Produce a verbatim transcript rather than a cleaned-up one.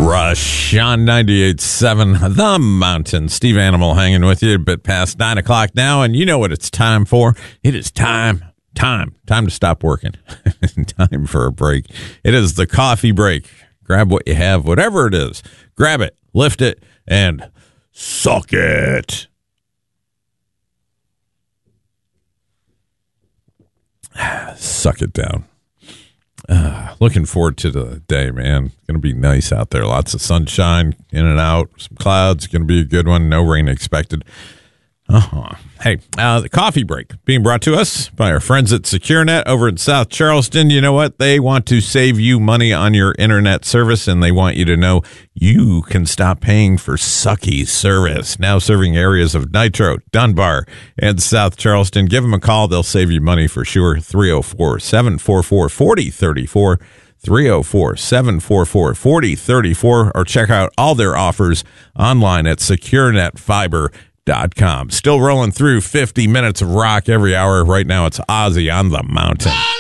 Rush on ninety-eight point seven The Mountain. Steve Animal hanging with you a bit past nine o'clock now, and you know what it's time for. It is time, time, time to stop working. Time for a break. It is the coffee break. Grab what you have, whatever it is. Grab it, lift it, and suck it. Suck it down. Uh, looking forward to the day, man. Going to be nice out there. Lots of sunshine in and out. Some clouds. Going to be a good one. No rain expected. Uh-huh. Hey, uh, the coffee break being brought to us by our friends at SecureNet over in South Charleston. You know what? They want to save you money on your internet service, and they want you to know you can stop paying for sucky service. Now serving areas of Nitro, Dunbar, and South Charleston. Give them a call. They'll save you money for sure. three oh four, seven four four, four oh three four. three oh four, seven four four, four oh three four. Or check out all their offers online at secure net fiber dot com. Still rolling through fifty minutes of rock every hour. Right now, it's Ozzy on the Mountain.